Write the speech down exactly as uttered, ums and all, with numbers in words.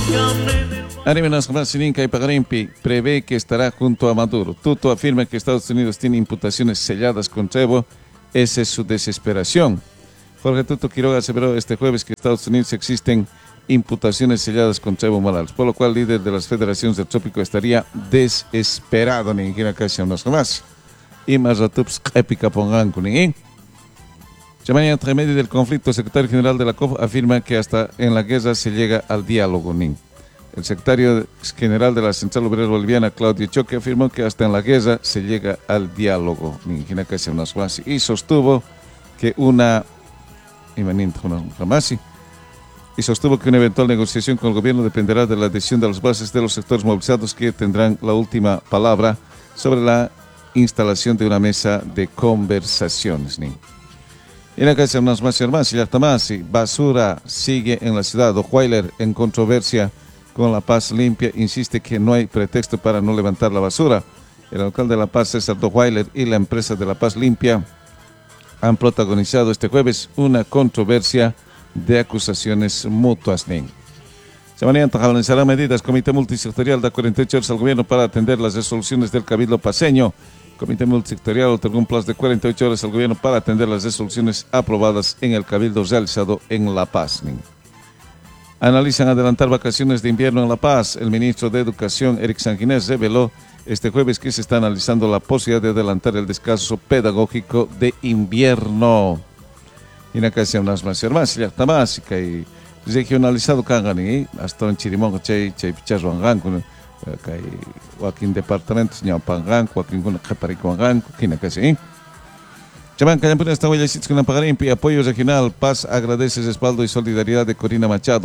Arimenas Sininca y Pagarimpi prevé que estará junto a Maduro. Tuto afirma que Estados Unidos tiene imputaciones selladas contra Evo. Esa es su desesperación. Jorge Tuto Quiroga aseveró este jueves que en Estados Unidos existen imputaciones selladas contra Evo Morales, por lo cual el líder de las federaciones del trópico estaría desesperado. Ni siquiera casi unos más. Y más ratups épica pongan con ni. Mañana, entre medio del conflicto, el secretario general de la C O P afirma que hasta en la guerra se llega al diálogo. Ni. El secretario general de la Central Obrera Boliviana, Claudio Choque, afirmó que hasta en la guerra se llega al diálogo. Ni que sea unas cosas. Y sostuvo que una y sostuvo que una eventual negociación con el gobierno dependerá de la decisión de las bases de los sectores movilizados, que tendrán la última palabra sobre la instalación de una mesa de conversaciones. Ni. Y la casa unas más hermanas y basura sigue en la ciudad. Ojuailer, en controversia con La Paz Limpia, insiste que no hay pretexto para no levantar la basura. El alcalde de La Paz, César Dojuailer, y la empresa de La Paz Limpia han protagonizado este jueves una controversia de acusaciones mutuas. Se mañana analizarán medidas. Comité Multisectorial da cuarenta y ocho horas al gobierno para atender las resoluciones del Cabildo Paceño. Comité Multisectorial otorgó un plazo de cuarenta y ocho horas al gobierno para atender las resoluciones aprobadas en el Cabildo realizado en La Paz. Analizan adelantar vacaciones de invierno en La Paz. El ministro de Educación, Eric Sanguinés, reveló este jueves que se está analizando la posibilidad de adelantar el descanso pedagógico de invierno. Y en la casa unas más hermanas, ya está básica y regionalizado Kangani, hasta en Chirimón, Chay, Chay Pichas Wanganco, Joaquín Departamentos, Ñapangan, Joaquín Japaricuangan, Kina casi. Chaman, Callampuna está Guayasitz con Apagarimpi, apoyo regional, Paz agradece respaldo y solidaridad de Corina Machado.